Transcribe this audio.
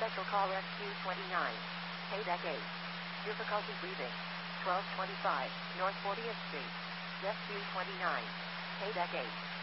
Special call SQ29. Payback 8. Difficulty breathing. 1225 North 40th Street. SQ29. Payback 8.